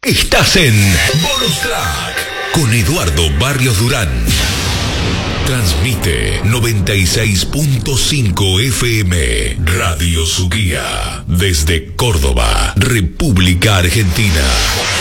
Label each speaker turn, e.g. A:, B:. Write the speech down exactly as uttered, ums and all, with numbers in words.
A: Estás en Bonus Track con Eduardo Barrios Durán. Transmite noventa y seis punto cinco F M Radio Su Guía desde Córdoba, República Argentina.